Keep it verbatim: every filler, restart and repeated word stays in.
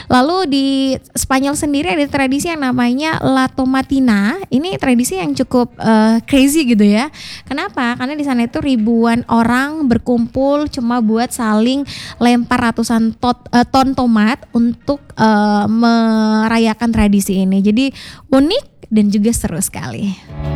Lalu di Spanyol sendiri ada tradisi yang namanya La Tomatina. Ini tradisi yang cukup uh, crazy gitu ya. Kenapa? Karena di sana itu ribuan orang berkumpul cuma buat saling lempar ratusan tot, uh, ton tomat untuk uh, merayakan tradisi ini. Jadi unik dan juga seru sekali.